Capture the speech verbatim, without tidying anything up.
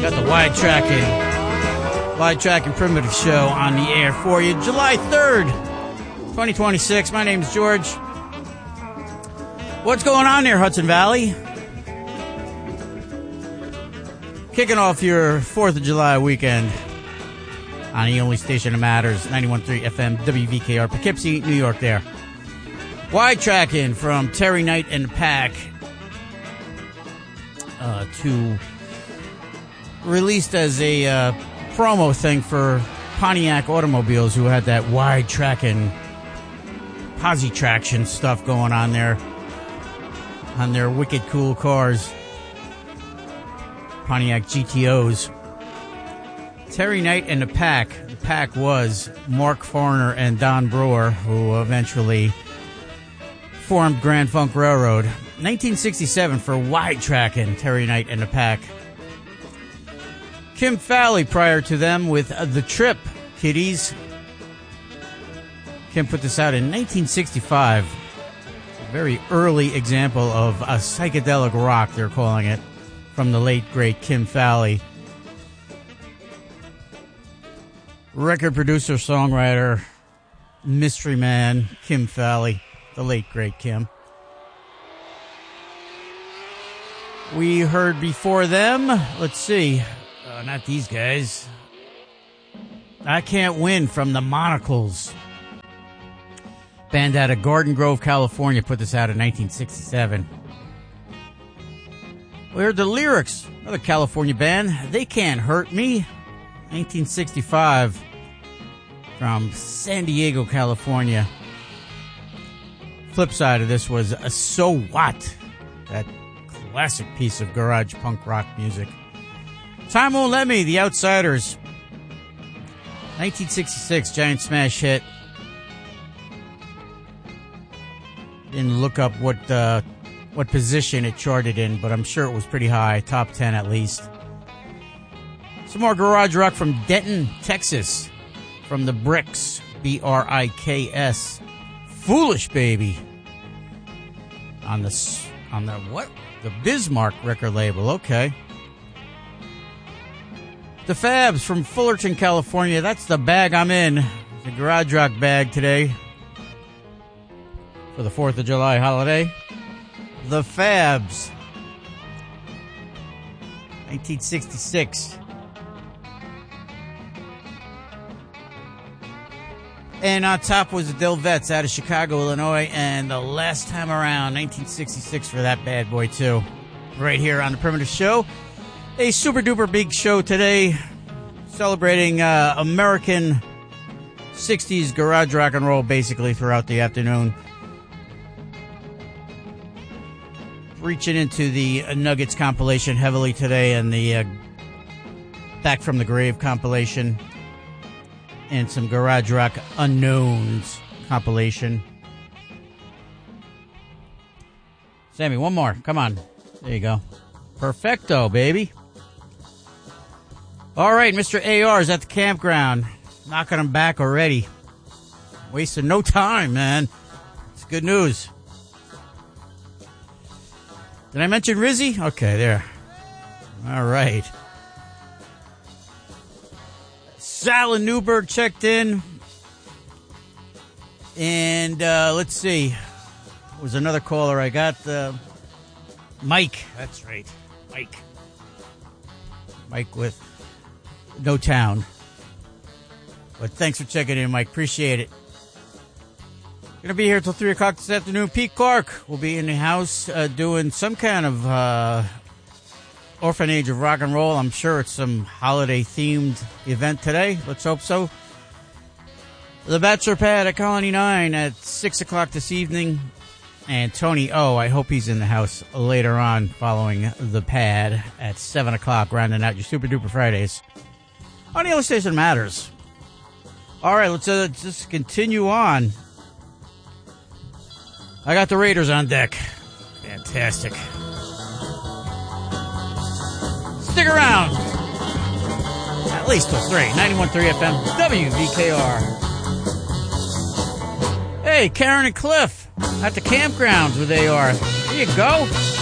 Got the wide tracking, wide tracking primitive show on the air for you. July third, twenty twenty-six. My name is George. What's going on there, Hudson Valley? Kicking off your fourth of July weekend on the only station that matters, ninety-one point three F M W V K R, Poughkeepsie, New York there. Wide tracking from Terry Knight and the Pack. Uh, to released as a uh, promo thing for Pontiac Automobiles, who had that wide tracking, posi traction stuff going on there on their wicked cool cars, Pontiac G T Os. Terry Knight and the Pack. The Pack was Mark Foreigner and Don Brewer, who eventually formed Grand Funk Railroad. nineteen sixty-seven for wide tracking, Terry Knight and the Pack. Kim Fowley prior to them with uh, The Trip, kiddies. Kim put this out in nineteen sixty-five. A very early example of a psychedelic rock, they're calling it, from the late, great Kim Fowley. Record producer, songwriter, mystery man, Kim Fowley, the late, great Kim. We heard before them, let's see, uh, not these guys. I Can't Win from the Monocles. Band out of Garden Grove, California, put this out in nineteen sixty-seven. We heard the Lyrics, another California band, They Can't Hurt Me, nineteen sixty-five, from San Diego, California. Flip side of this was a So What, that classic piece of garage punk rock music. Time Won't Let Me, The Outsiders. nineteen sixty-six, giant smash hit. Didn't look up what uh, what position it charted in, but I'm sure it was pretty high, top ten at least. Some more garage rock from Denton, Texas, from the Bricks, B R I K S. Foolish Baby. On the on the what? The Bismarck record label, okay. The Fabs from Fullerton, California. That's the bag I'm in. It's a garage rock bag today for the fourth of July holiday. The Fabs. nineteen sixty-six. And on top was the Delvets out of Chicago, Illinois. And the last time around, nineteen sixty-six for that bad boy, too. Right here on the Primitive Show. A super duper big show today. Celebrating uh, American sixties garage rock and roll basically throughout the afternoon. Reaching into the Nuggets compilation heavily today and the uh, Back from the Grave compilation. And some garage rock unknowns compilation. Sammy, one more. Come on. There you go. Perfecto, baby. All right, Mister A R is at the campground. Knocking him back already. Wasting no time, man. It's good news. Did I mention Rizzy? Okay, there. All right. Sal and Newberg checked in. And uh, let's see. There was another caller I got. Uh, Mike. That's right. Mike. Mike with no town. But thanks for checking in, Mike. Appreciate it. Going to be here till three o'clock this afternoon. Pete Clark will be in the house uh, doing some kind of uh, orphanage of rock and roll. I'm sure it's some holiday-themed event today. Let's hope so. The Bachelor Pad at Colony nine at six o'clock this evening. And Tony O, I hope he's in the house later on following the pad at seven o'clock, rounding out your Super Duper Fridays. On the only station matters. All right, let's uh, just continue on. I got the Raiders on deck. Fantastic. Stick around. At least till three. ninety-one point three F M, W V K R. Hey, Karen and Cliff at the campgrounds where they are. There you go.